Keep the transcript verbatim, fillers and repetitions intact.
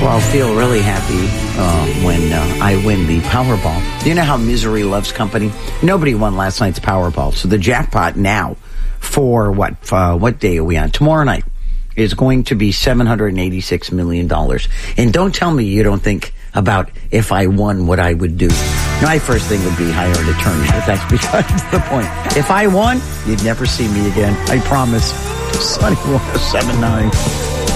Well, I'll feel really happy uh, when uh, I win the Powerball. You know how misery loves company? Nobody won last night's Powerball. So the jackpot now for what, uh, what day are we on? Tomorrow night is going to be seven hundred eighty-six million dollars. And don't tell me you don't think about if I won what I would do. My first thing would be hire an attorney, but that's besides the point. If I won, you'd never see me again. I promise. Sunny one oh seven point nine.